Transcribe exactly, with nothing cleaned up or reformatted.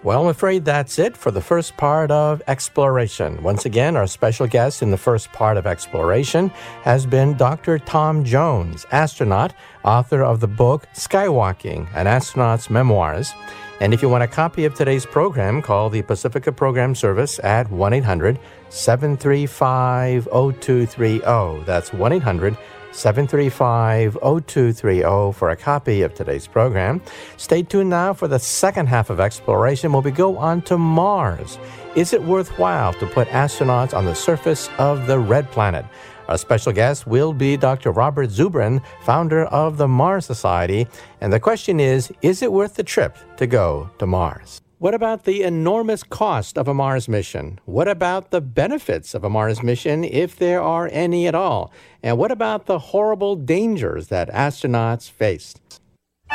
Well, I'm afraid that's it for the first part of Exploration. Once again, our special guest in the first part of Exploration has been Doctor Tom Jones, astronaut, author of the book Skywalking, an Astronaut's Memoirs. And if you want a copy of today's program, call the Pacifica Program Service at one eight hundred seven three five zero two three zero. That's one eight hundred seven three five zero two three zero for a copy of today's program. Stay tuned now for the second half of Exploration where we go on to Mars. Is it worthwhile to put astronauts on the surface of the Red Planet? Our special guest will be Doctor Robert Zubrin, founder of the Mars Society. And the question is, is it worth the trip to go to Mars? What about the enormous cost of a Mars mission? What about the benefits of a Mars mission, if there are any at all? And what about the horrible dangers that astronauts face?